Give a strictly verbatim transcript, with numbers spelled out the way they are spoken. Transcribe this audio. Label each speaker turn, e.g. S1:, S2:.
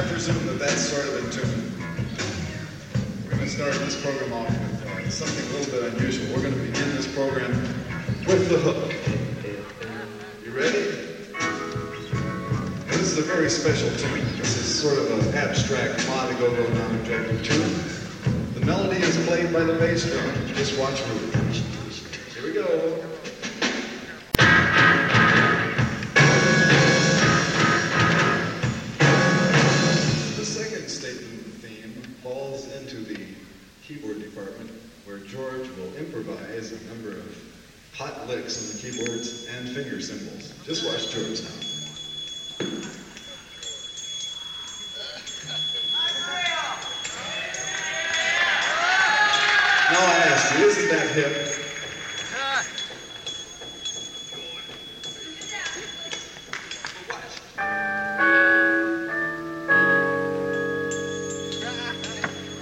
S1: presume that that's sort of in tune. We're going to start this program off with uh, something a little bit unusual. We're going to begin this program with the hook. You ready? This is a very special tune. This is sort of an abstract, ma-de-go-go, non-objective tune. The melody is played by the bass drum. Just watch me. Here we go. The second statement theme falls into the keyboard department, where George will improvise a number of hot licks on the keyboards and finger cymbals. Just watch George now. Now I ask you, isn't that hip?